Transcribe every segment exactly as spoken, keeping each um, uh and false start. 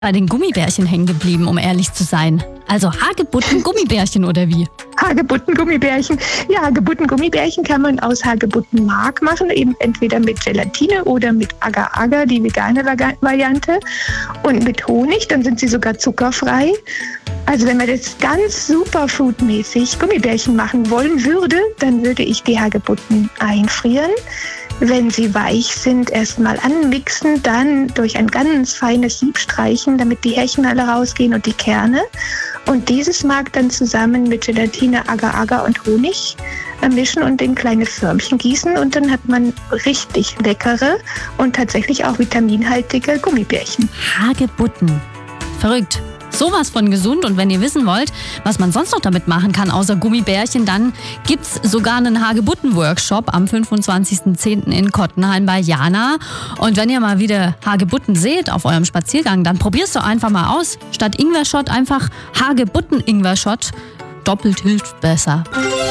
bei den Gummibärchen hängen geblieben, um ehrlich zu sein. Also Hagebutten Gummibärchen oder wie? Hagebutten Gummibärchen. Ja, Hagebutten Gummibärchen kann man aus Hagebuttenmark machen, eben entweder mit Gelatine oder mit Agar-Agar, die vegane Variante, und mit Honig, dann sind sie sogar zuckerfrei. Also wenn man das ganz superfoodmäßig Gummibärchen machen wollen würde, dann würde ich die Hagebutten einfrieren. Wenn sie weich sind, erstmal anmixen, dann durch ein ganz feines Sieb streichen, damit die Härchen alle rausgehen und die Kerne. Und dieses Mark dann zusammen mit Gelatine, Agar-Agar und Honig mischen und in kleine Förmchen gießen. Und dann hat man richtig leckere und tatsächlich auch vitaminhaltige Gummibärchen. Hagebutten. Verrückt. Sowas von gesund, und wenn ihr wissen wollt, was man sonst noch damit machen kann außer Gummibärchen, dann gibt's sogar einen Hagebutten-Workshop am fünfundzwanzigsten zehnten in Kottenheim bei Jana. Und wenn ihr mal wieder Hagebutten seht auf eurem Spaziergang, dann probier's doch einfach mal aus. Statt Ingwer-Shot einfach Hagebutten-Ingwer-Shot. Doppelt hilft besser.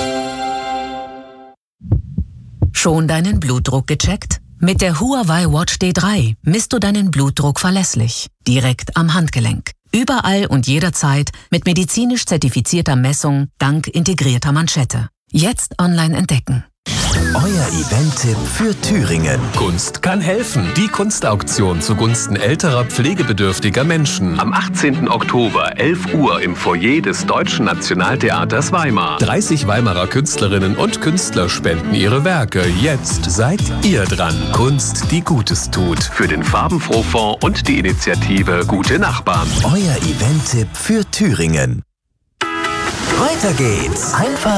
Schon deinen Blutdruck gecheckt? Mit der Huawei Watch D drei misst du deinen Blutdruck verlässlich, direkt am Handgelenk. Überall und jederzeit mit medizinisch zertifizierter Messung dank integrierter Manschette. Jetzt online entdecken. Euer Event-Tipp für Thüringen. Kunst kann helfen. Die Kunstauktion zugunsten älterer, pflegebedürftiger Menschen. Am achtzehnten Oktober, elf Uhr im Foyer des Deutschen Nationaltheaters Weimar. dreißig Weimarer Künstlerinnen und Künstler spenden ihre Werke. Jetzt seid ihr dran. Kunst, die Gutes tut. Für den Farbenfroh-Fonds und die Initiative Gute Nachbarn. Euer Event-Tipp für Thüringen. Weiter geht's. Einfach